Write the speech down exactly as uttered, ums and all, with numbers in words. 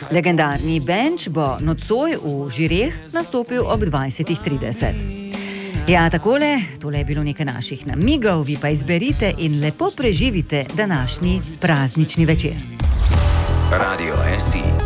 Legendarni Benč bo nocoj v Žireh nastopil ob dvajset trideset. Ja, takole, tole je bilo nekaj naših namigov, vi pa izberite in lepo preživite današnji praznični večer. Radio S I.